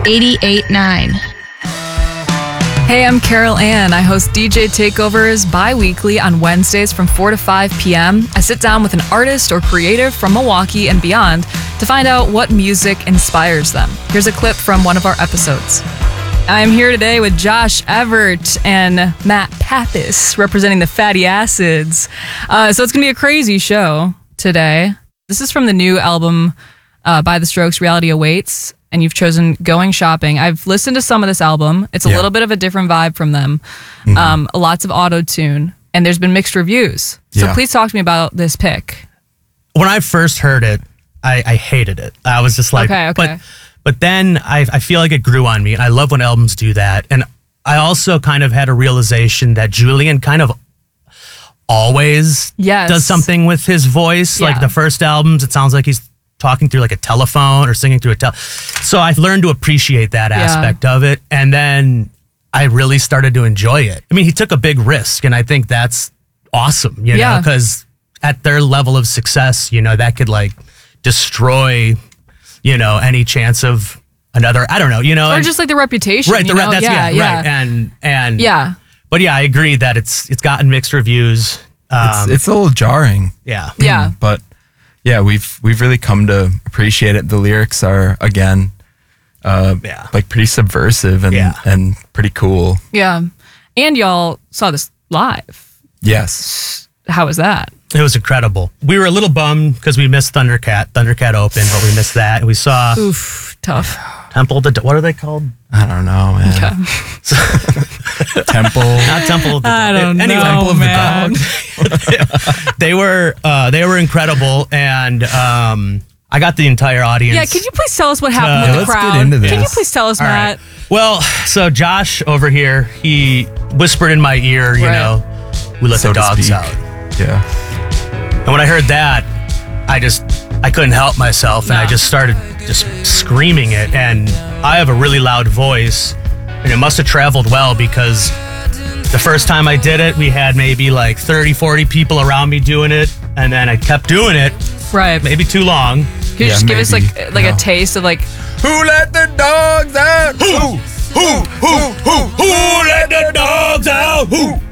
88.9. Hey, I'm Carol Ann. I host DJ Takeovers bi-weekly on Wednesdays from 4 to 5 p.m. I sit down with an artist or creative from Milwaukee and beyond to find out what music inspires them. Here's a clip from one of our episodes. I'm here today with Josh Evert and Matt Pappas representing the Fatty Acids. So it's going to be a crazy show today. This is from the new album by The Strokes, Reality Awaits, and you've chosen Going Shopping. I've listened to some of this album. It's a little bit of a different vibe from them. Lots of auto-tune, and there's been mixed reviews. So please talk to me about this pick. When I first heard it, I hated it. I was just like, okay. But then I feel like it grew on me, and I love when albums do that. And I also kind of had a realization that Julian kind of always does something with his voice. Like the first albums, it sounds like he's talking through like a telephone or singing through a So I learned to appreciate that aspect of it. And then I really started to enjoy it. I mean, he took a big risk, and I think that's awesome, you know, because at their level of success, you know, that could like destroy, you know, any chance of another, I don't know, you know. Or just like the reputation. Right, right. And but yeah, I agree that it's gotten mixed reviews. It's a little jarring. Yeah. But yeah, we've really come to appreciate it. The lyrics are again like pretty subversive and pretty cool. Yeah. And y'all saw this live. Yes. How was that? It was incredible. We were a little bummed because we missed Thundercat Open, but we missed that. And we saw tough. Temple, what are they called? I don't know, man. Okay. Temple. Not Temple. I don't know, Temple of man. the Dog. They were incredible, and I got the entire audience. Yeah, could you please tell us what happened with the crowd? Let's get into this. Can you please tell us, Matt? Right. Well, so Josh over here, he whispered in my ear, you know, we let the dogs out. Yeah. And when I heard that, I couldn't help myself, and I just started just screaming it. And I have a really loud voice, and it must have traveled well, because the first time I did it, we had maybe like 30, 40 people around me doing it, and then I kept doing it. Right. Maybe too long. Could you just give us like a taste of like, who let the dogs out? Who let the dogs out? Who